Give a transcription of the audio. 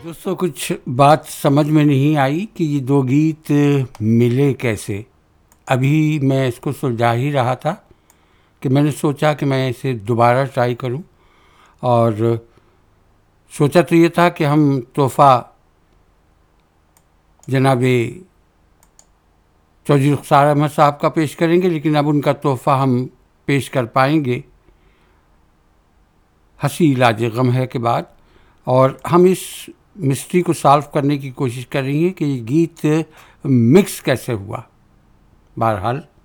दोस्तों, कुछ बात समझ में नहीं आई कि ये दो गीत मिले कैसे। अभी मैं इसको सुलझा ही रहा था कि मैंने सोचा कि मैं इसे दोबारा ट्राई करूं। और सोचा तो ये था कि हम तोहफ़ा जनाबे चौधरी रुखसार अहमद साहब का पेश करेंगे, लेकिन अब उनका तोहफ़ा हम पेश कर पाएंगे हंसी इलाज गम है के बाद। और हम इस मिस्ट्री को सॉल्व करने की कोशिश कर रही हैं कि ये गीत मिक्स कैसे हुआ। बहरहाल